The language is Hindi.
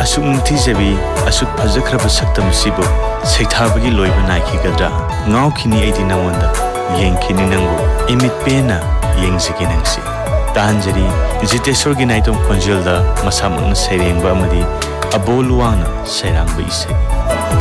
असुक निंथिजबी असुक फजख्रब सक्तम सिबु सैथाबगी लोइबा नाखिगद्रा ngaukhini aidi namonda yengkhini nangbu imit pena yengzigi nangsi tanjari jiteshwar gi naitom khonjel da masamang sairengba amadi aboluwana sairangba isai